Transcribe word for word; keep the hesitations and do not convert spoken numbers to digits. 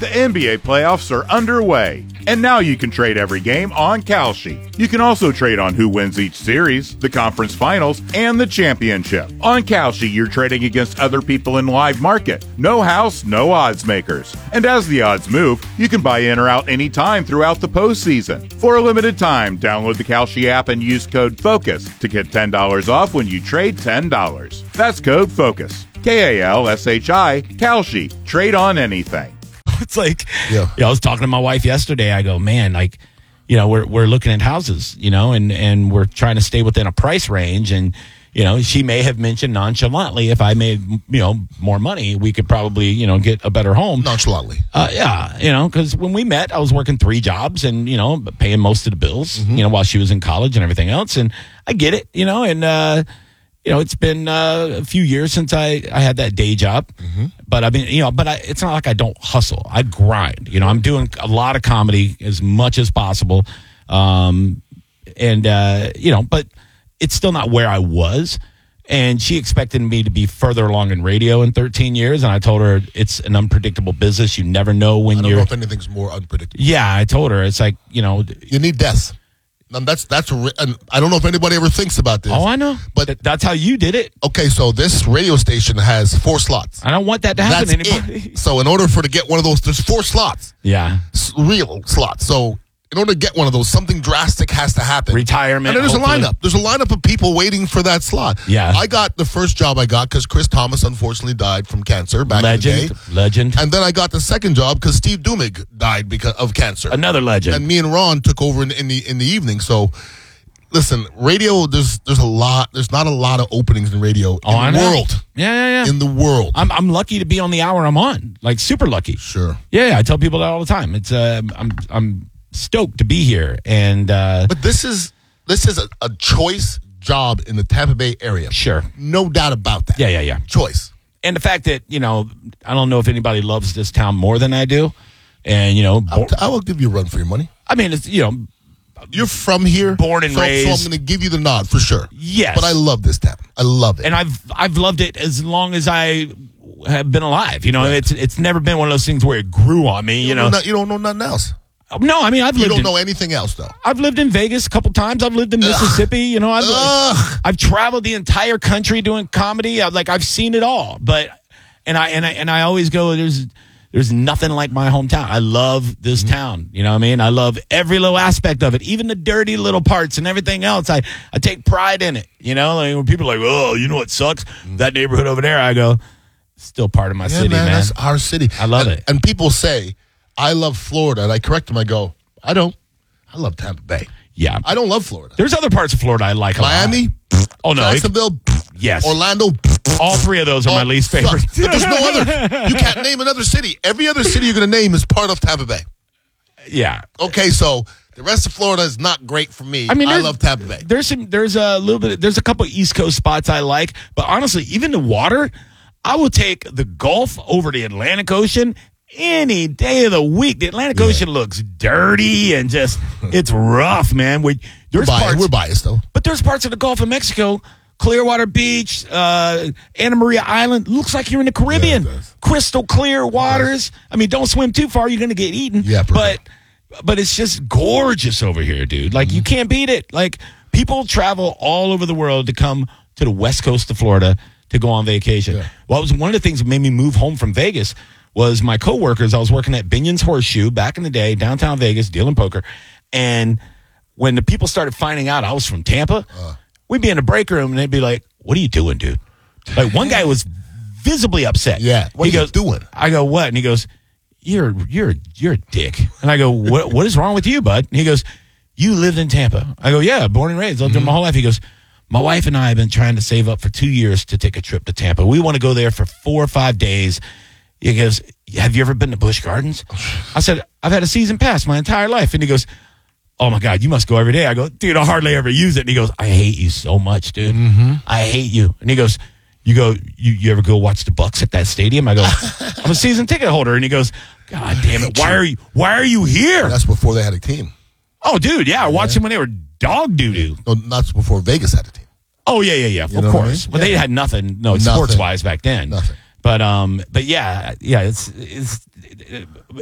The N B A playoffs are underway, and now you can trade every game on Kalshi. You can also trade on who wins each series, the conference finals, and the championship. On Kalshi, you're trading against other people in live market. No house, no odds makers. And as the odds move, you can buy in or out anytime throughout the postseason. For a limited time, download the Kalshi app and use code FOCUS to get ten dollars off when you trade ten dollars. That's code FOCUS. K A L S H I, Kalshi. Trade on anything. It's like, yeah. You know, I was talking to my wife yesterday. I go, man, like, you know, we're we're looking at houses, you know, and, and we're trying to stay within a price range. And, you know, she may have mentioned nonchalantly, if I made, you know, more money, we could probably, you know, get a better home. Nonchalantly. Uh, yeah, you know, because when we met, I was working three jobs and, you know, paying most of the bills, mm-hmm. you know, while she was in college and everything else. And I get it, you know, and, uh, you know, it's been uh, a few years since I, I had that day job. Mm-hmm. But I mean, you know, but I, it's not like I don't hustle. I grind. You know, I'm doing a lot of comedy as much as possible. Um, and, uh, you know, but it's still not where I was. And she expected me to be further along in radio in thirteen years. And I told her it's an unpredictable business. You never know when I don't you're. know if anything's more unpredictable. Yeah, I told her. It's like, you know. You need death. And that's that's a, and I don't know if anybody ever thinks about this. Oh, I know, but Th- that's how you did it. Okay, so this radio station has four slots. I don't want that to happen that's to anybody. It. So in order for to get one of those, there's four slots. Yeah, S- real slots. So in order to get one of those, something drastic has to happen. Retirement. And then there's hopefully. a lineup. There's a lineup of people waiting for that slot. Yeah, I got the first job I got because Chris Thomas unfortunately died from cancer back legend, in the day. Legend. And then I got the second job because Steve Dumig died because of cancer. Another legend. And me and Ron took over in, in the in the evening. So. Listen, radio. There's there's a lot. There's not a lot of openings in radio oh, in I the know. world. Yeah, yeah, yeah. In the world, I'm I'm lucky to be on the hour I'm on. Like super lucky. Sure. Yeah, yeah I tell people that all the time. It's uh, I'm I'm stoked to be here, and uh, but this is this is a, a choice job in the Tampa Bay area. Sure, no doubt about that. Yeah, yeah, yeah. Choice, and the fact that you know I don't know if anybody loves this town more than I do, and you know I'll t- I will give you a run for your money. I mean, it's you know. You're from here, born and so, raised. So I'm going to give you the nod for sure. Yes, but I love this town. I love it, and I've I've loved it as long as I have been alive. You know, right. it's it's never been one of those things where it grew on me. You, you know, know, you don't know nothing else. No, I mean I've you lived. You don't in, know anything else though. I've lived in Vegas a couple times. I've lived in Mississippi. You know, I've Ugh. I've traveled the entire country doing comedy. I've, like I've seen it all. But and I and I and I always go there's. There's nothing like my hometown. I love this mm-hmm. town. You know what I mean? I love every little aspect of it, even the dirty little parts and everything else. I, I take pride in it. You know, like when people are like, oh, you know what sucks? Mm-hmm. That neighborhood over there. I go, still part of my yeah, city, man. man. That's our city. I love and, it. And people say, I love Florida. And I correct them. I go, I don't. I love Tampa Bay. Yeah. I don't love Florida. There's other parts of Florida I like a Miami? lot. Oh, no. Jacksonville? Yes. Orlando? All three of those are oh, my least favorite. But there's no other. You can't name another city. Every other city you're going to name is part of Tampa Bay. Yeah. Okay, so the rest of Florida is not great for me. I mean, I love Tampa Bay. There's some, there's a little bit, there's a couple East Coast spots I like, but honestly, even the water, I will take the Gulf over the Atlantic Ocean any day of the week. The Atlantic yeah. Ocean looks dirty and just, it's rough, man. We, there's we're, biased, parts, we're biased, though. But there's parts of the Gulf of Mexico, Clearwater Beach, uh, Anna Maria Island, looks like you're in the Caribbean. Yeah, crystal clear waters. I mean, don't swim too far, you're going to get eaten. Yeah, but but it's just gorgeous over here, dude. Like, mm-hmm. you can't beat it. Like, people travel all over the world to come to the west coast of Florida to go on vacation. Yeah. Well, it was one of the things that made me move home from Vegas was my coworkers. I was working at Binion's Horseshoe back in the day, downtown Vegas, dealing poker. And when the people started finding out I was from Tampa, uh. we'd be in the break room and they'd be like, what are you doing, dude? Like, one guy was visibly upset. Yeah. What he are goes, you doing? I go, what? And he goes, you're you're you're a dick. And I go, what what is wrong with you, bud? And he goes, you lived in Tampa. I go, yeah, born and raised, lived mm-hmm. there my whole life. He goes, my wife and I have been trying to save up for two years to take a trip to Tampa. We want to go there for four or five days. He goes, have you ever been to Busch Gardens? I said, I've had a season pass my entire life. And he goes, oh my God, you must go every day. I go, dude, I hardly ever use it. And he goes, I hate you so much, dude. Mm-hmm. I hate you. And he goes, you go, you, you ever go watch the Bucks at that stadium? I go, I'm a season ticket holder. And he goes, God damn it, why are you why are you here? That's before they had a team. Oh, dude, yeah, I watched them when they were dog doo-doo. No, that's before Vegas had a team. Oh, yeah, yeah, yeah, You of know what I course. mean? But Yeah. they had nothing, no, Nothing. sports-wise back then. Nothing. But um, but yeah, yeah, it's it's